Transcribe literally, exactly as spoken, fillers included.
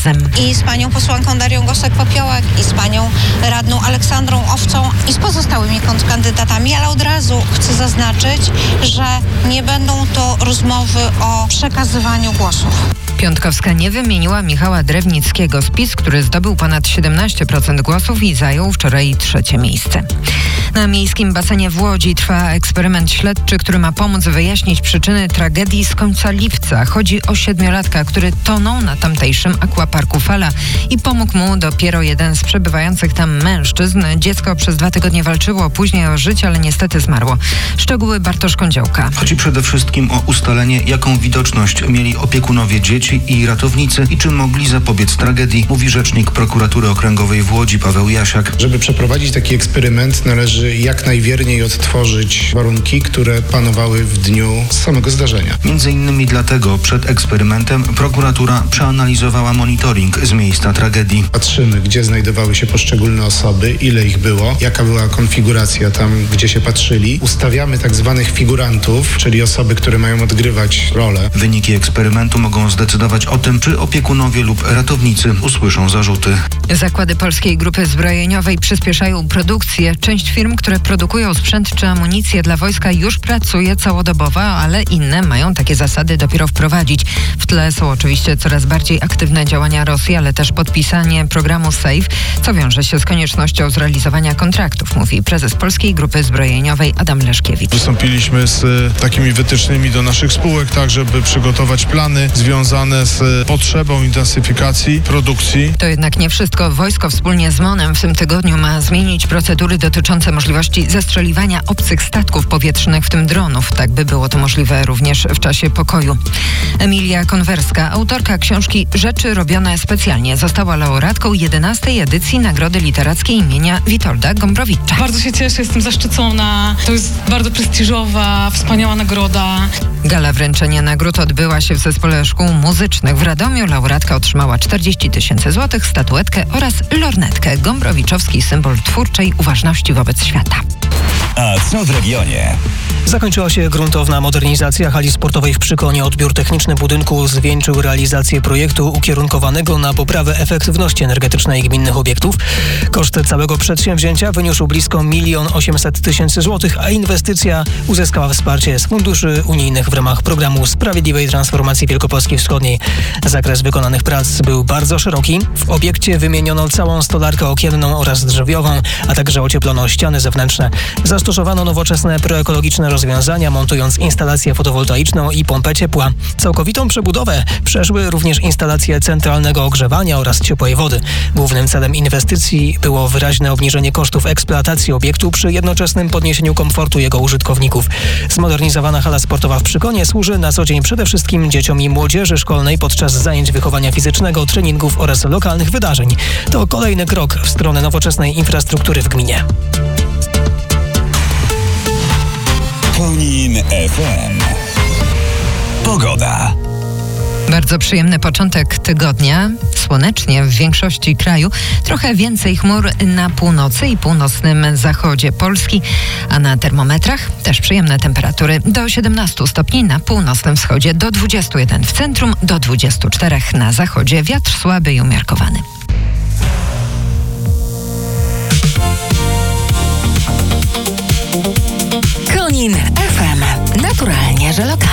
razem. I z panią posłanką Darią Gosek-Popiołek, i z panią radną Aleksandrą Owcą, i z pozostałymi kandydatami, ale od razu chcę zaznaczyć, że nie będą to rozmowy o przekazywaniu głosów. Piontkowska nie wymieniła Michała Drewnickiego z PiS, który zdobył ponad siedemnaście procent głosów i zajął wczoraj trzecie miejsce. Na miejskim basenie w Łodzi trwa eksperyment śledczy, który ma pomóc wyjaśnić przyczyny tragedii z końca lipca. Chodzi o siedmiolatka, który tonął na tamtejszym akwaparku Fala i pomógł mu dopiero jeden z przebywających tam mężczyzn. Dziecko przez dwa tygodnie walczyło później o życie, ale niestety zmarło. Szczegóły Bartosz Kądziołka. Chodzi przede wszystkim o ustalenie, jaką widoczność mieli opiekunowie dzieci i ratownicy i czy mogli zapobiec tragedii, mówi rzecznik prokuratury okręgowej w Łodzi Paweł Jasiak. Żeby przeprowadzić taki eksperyment, należy jak najwierniej odtworzyć warunki, które panowały w dniu samego zdarzenia. Między innymi dlatego przed eksperymentem prokuratura przeanalizowała monitoring z miejsca tragedii. Patrzymy, gdzie znajdowały się poszczególne osoby, ile ich było, jaka była konfiguracja tam, gdzie się patrzyli. Ustawiamy tak zwanych figurantów, czyli osoby, które mają odgrywać rolę. Wyniki eksperymentu mogą zdecydować o tym, czy opiekunowie lub ratownicy usłyszą zarzuty. Zakłady Polskiej Grupy Zbrojeniowej przyspieszają produkcję. Część firm, które produkują sprzęt czy amunicję dla wojska, już pracuje całodobowo, ale inne mają takie zasady dopiero wprowadzić. W tle są oczywiście coraz bardziej aktywne działania Rosji, ale też podpisanie programu SAFE, co wiąże się z koniecznością zrealizowania kontraktów, mówi prezes Polskiej Grupy Zbrojeniowej Adam Leszkiewicz. Wystąpiliśmy z takimi wytycznymi do naszych spółek, tak żeby przygotować plany związane z potrzebą intensyfikacji produkcji. To jednak nie wszystko. Wojsko wspólnie z MON-em w tym tygodniu ma zmienić procedury dotyczące możliwości zestrzeliwania obcych statków powietrznych, w tym dronów. Tak by było to możliwe również w czasie pokoju. Emilia Konwerska, autorka książki Rzeczy robione specjalnie, została laureatką jedenastej edycji Nagrody Literackiej imienia Witolda Gombrowicza. Bardzo się cieszę, jestem zaszczycona. To jest bardzo prestiżowa, wspaniała nagroda. Gala wręczenia nagród odbyła się w Zespole Szkół Muzycznych w Radomiu. Laureatka otrzymała czterdzieści tysięcy złotych, statuetkę oraz lornetkę. Gombrowiczowski symbol twórczej uważności wobec świata. A co w regionie? Zakończyła się gruntowna modernizacja hali sportowej w Przykonie. Odbiór techniczny budynku zwieńczył realizację projektu ukierunkowanego na poprawę efektywności energetycznej gminnych obiektów. Koszt całego przedsięwzięcia wyniósł blisko milion osiemset tysięcy złotych, a inwestycja uzyskała wsparcie z funduszy unijnych w ramach programu Sprawiedliwej Transformacji Wielkopolski Wschodniej. Zakres wykonanych prac był bardzo szeroki. W obiekcie wymieniono całą stolarkę okienną oraz drzewiową, a także ocieplono ściany zewnętrzne. Zastosowano nowoczesne proekologiczne rozwiązania, montując instalację fotowoltaiczną i pompę ciepła. Całkowitą przebudowę przeszły również instalacje centralnego ogrzewania oraz ciepłej wody. Głównym celem inwestycji było wyraźne obniżenie kosztów eksploatacji obiektu przy jednoczesnym podniesieniu komfortu jego użytkowników. Zmodernizowana hala sportowa w Przykonie służy na co dzień przede wszystkim dzieciom i młodzieży szkolnej podczas zajęć wychowania fizycznego, treningów oraz lokalnych wydarzeń. To kolejny krok w stronę nowoczesnej infrastruktury w gminie. Konin F M. Pogoda. Bardzo przyjemny początek tygodnia. Słonecznie w większości kraju. Trochę więcej chmur na północy i północnym zachodzie Polski, a na termometrach też przyjemne temperatury do siedemnastu stopni na północnym wschodzie, do dwudziestu jeden w centrum, do dwudziestu czterech na zachodzie. Wiatr słaby i umiarkowany. Konin F M. Naturalnie, że lokalnie.